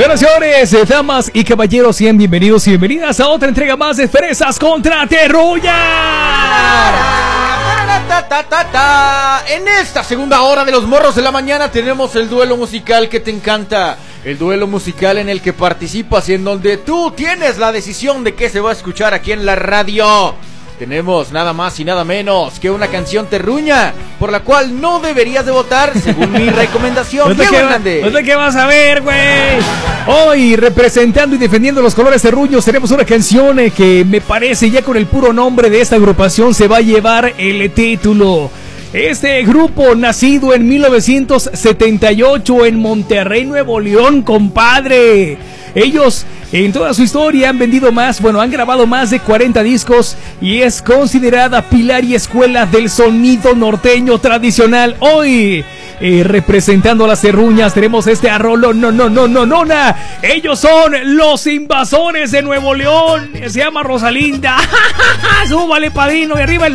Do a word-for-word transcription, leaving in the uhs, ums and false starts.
Señoras y señores, damas y caballeros, sean bienvenidos y bienvenidas a otra entrega más de Fresas contra Terruña. En esta segunda hora de los morros de la mañana tenemos el duelo musical que te encanta. El duelo musical en el que participas y en donde tú tienes la decisión de qué se va a escuchar aquí en la radio. Tenemos nada más y nada menos que una canción terruña por la cual no deberías de votar, según mi recomendación. Diego Hernández. No sé qué vas a ver, güey. Hoy, representando y defendiendo los colores terruños, tenemos una canción que me parece, ya con el puro nombre de esta agrupación, se va a llevar el título. Este grupo, nacido en mil novecientos setenta y ocho en Monterrey, Nuevo León, compadre. Ellos en toda su historia han vendido más, bueno, han grabado más de cuarenta discos y es considerada pilar y escuela del sonido norteño tradicional. Hoy, eh, representando a las terruñas, tenemos este arrolo, no, no, no, no, no, na. Ellos son los Invasores de Nuevo León, se llama Rosalinda. Súbale, padrino, y arriba el